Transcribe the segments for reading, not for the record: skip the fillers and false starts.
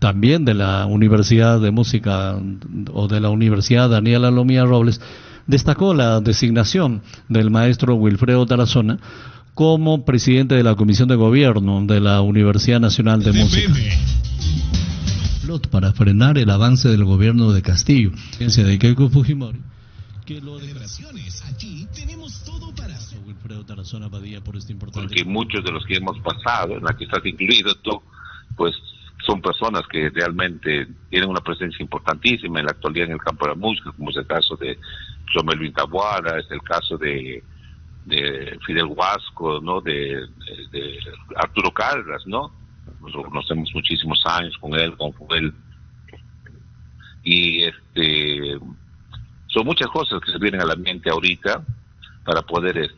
también de la Universidad de Música o de la Universidad Daniel Alomía Robles, destacó la designación del maestro Wilfredo Tarazona como presidente de la Comisión de Gobierno de la Universidad Nacional de Música. Para frenar el avance del gobierno de Castillo, de Keiko Fujimori, que lo celebraciones. Aquí tenemos todo para Wilfredo Tarazona Badía por este importante. Porque muchos de los que hemos pasado, en la que estás incluido tú, pues son personas que realmente tienen una presencia importantísima en la actualidad en el campo de la música, como es el caso de Melvin Taboada, es el caso de Fidel Huasco, ¿no? De Arturo Caldas, ¿no? Nos conocemos muchísimos años con él, y son muchas cosas que se vienen a la mente ahorita para poder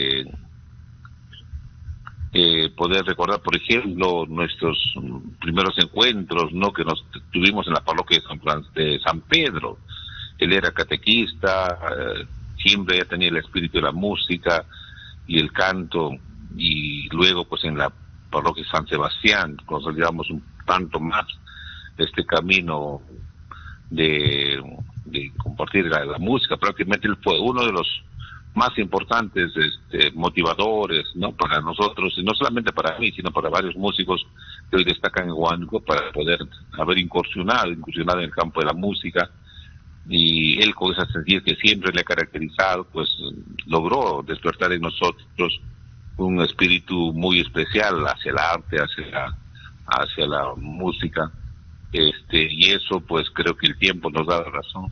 poder recordar, por ejemplo, nuestros primeros encuentros, ¿no? Que nos tuvimos en la parroquia de San Pedro. Él era catequista, siempre ya tenía el espíritu de la música y el canto, y luego pues en la parroquia San Sebastián consolidamos un tanto más este camino de compartir la música. Prácticamente él fue uno de los más importantes motivadores, ¿no? Para nosotros, y no solamente para mí, sino para varios músicos que hoy destacan en Huánuco, para poder haber incursionado en el campo de la música. Y él, con esa sencillez que siempre le ha caracterizado, pues logró despertar en nosotros un espíritu muy especial hacia el arte, hacia la música, y eso pues creo que el tiempo nos da la razón,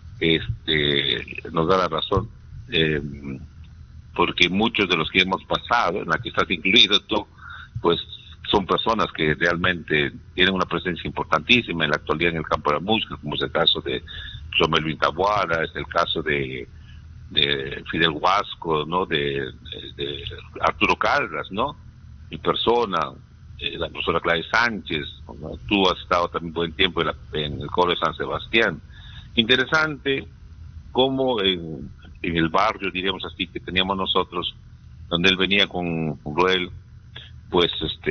porque muchos de los que hemos pasado, en la que estás incluido tú, pues son personas que realmente tienen una presencia importantísima en la actualidad en el campo de la música, como es el caso de Melvin Taboada, es el caso de Fidel Huasco, ¿no? De Arturo Caldas, ¿no? Mi persona, la profesora Claudia Sánchez, ¿no? Tú has estado también buen tiempo en el coro de San Sebastián. Interesante cómo en el barrio, diríamos así, que teníamos nosotros, donde él venía con Ruel, pues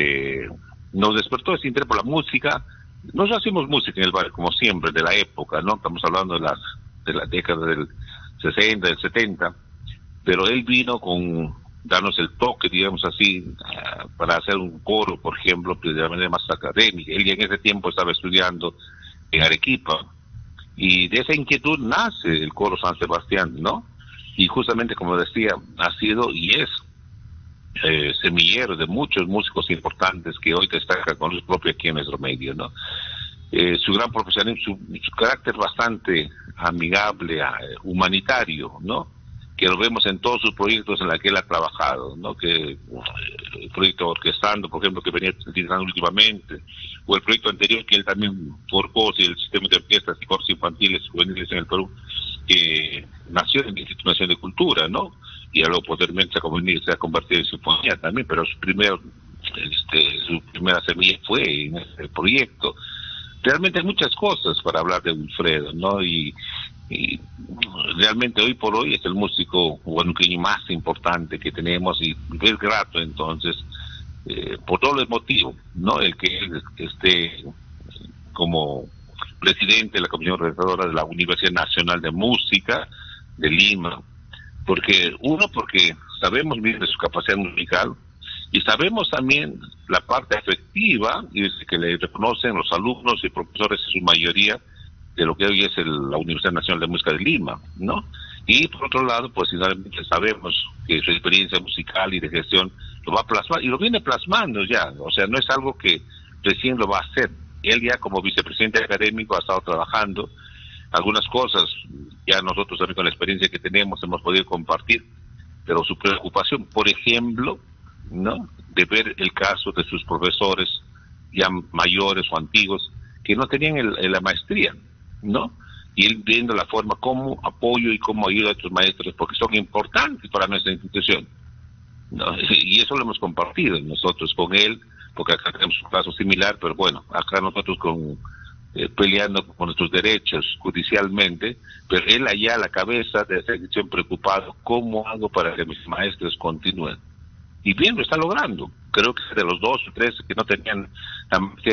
nos despertó ese interés por la música. Nosotros hacemos música en el barrio, como siempre, de la época, ¿no? Estamos hablando de la década del 60, del 70, pero él vino con darnos el toque, digamos así, para hacer un coro, por ejemplo, de la manera más académica. Él ya en ese tiempo estaba estudiando en Arequipa, y de esa inquietud nace el coro San Sebastián, ¿no? Y justamente, como decía, ha sido y es semillero de muchos músicos importantes que hoy destacan con luz propia aquí en nuestro medio, ¿no? Su gran profesionalismo, su carácter bastante amigable, humanitario, ¿no? Que lo vemos en todos sus proyectos en los que él ha trabajado, ¿no? Que el proyecto Orquestando, por ejemplo, que venía utilizando últimamente, o el proyecto anterior que él también forjó, el sistema de orquestas y coros infantiles juveniles en el Perú, que nació en el Instituto Nacional de Cultura, ¿no? Y luego posteriormente se ha convertido en sinfonía también, pero su primera semilla fue en este proyecto. Realmente hay muchas cosas para hablar de Wilfredo, ¿no? Y realmente hoy por hoy es el músico huánuqueño más importante que tenemos, y es grato entonces, por todo el motivo, ¿no? El que él esté como presidente de la Comisión Organizadora de la Universidad Nacional de Música de Lima, porque sabemos bien de su capacidad musical, y sabemos también la parte afectiva y que le reconocen los alumnos y profesores en su mayoría de lo que hoy es la Universidad Nacional de Música de Lima, ¿no? Y por otro lado, pues finalmente sabemos que su experiencia musical y de gestión lo va a plasmar, y lo viene plasmando ya, o sea, no es algo que recién lo va a hacer. Él ya como vicepresidente académico ha estado trabajando algunas cosas, ya nosotros también con la experiencia que tenemos hemos podido compartir, pero su preocupación, por ejemplo, ¿no? De ver el caso de sus profesores ya mayores o antiguos que no tenían la maestría, ¿no? Y él viendo la forma como apoyo y cómo ayuda a estos maestros, porque son importantes para nuestra institución, ¿no? Y eso lo hemos compartido nosotros con él, porque acá tenemos un caso similar, pero bueno, acá nosotros peleando con nuestros derechos judicialmente, pero él allá a la cabeza de esa institución preocupado, ¿cómo hago para que mis maestros continúen? Y bien, lo está logrando. Creo que de los 2 o 3 que no tenían la